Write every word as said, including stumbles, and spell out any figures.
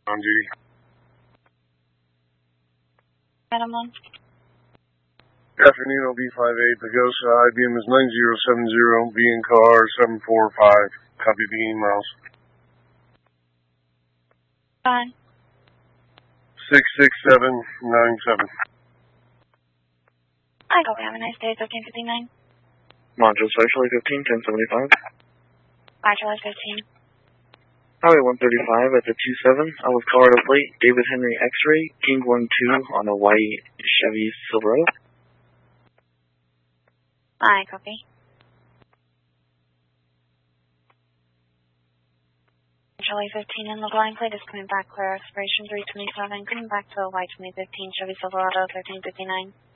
on duty. Adam one. Afternoon, O B five eight, Pagosa, I B M is nine zero seven zero, B in car seven four five, copy beginning miles. Fine. six six seven nine seven. I copy, have a nice day, thirteen fifty-nine. Module Charlie fifteen, ten seventy-five. Bye, Charlie fifteen. Highway one thirty-five at the two seven. I was Colorado Plate, David Henry X-Ray, King one two on a white Chevy Silverado. I copy. Charlie fifteen in the blind plate is coming back clear, expiration three twenty-seven, coming back to a white twenty fifteen Chevy Silverado, thirteen fifty-nine.